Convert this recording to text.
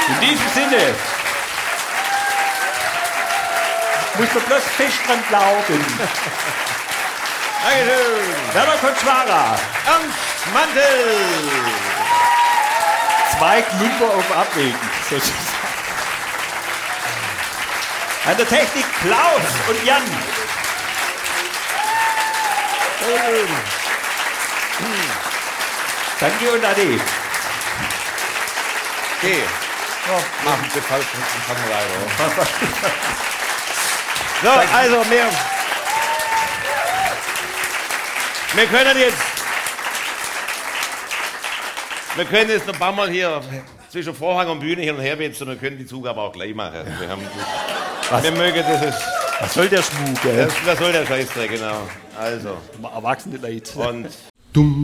In diesem Sinne muss man bloß fest dran glauben. Dankeschön. Werner Konschwara. Ernst Mantel. Zwei Gmünder auf Abwägen, sozusagen. An der Technik Klaus und Jan. Danke und Ade. Okay. Machen wir falsch und fangen weiter. So, also wir können jetzt noch ein paar Mal hier zwischen Vorhang und Bühne hin und her wechseln und können die Zugabe auch gleich machen. Wir mögen das. Was soll der Schmuck, gell? Was soll der Scheißdreck, genau. Also. Erwachsene Leute. Und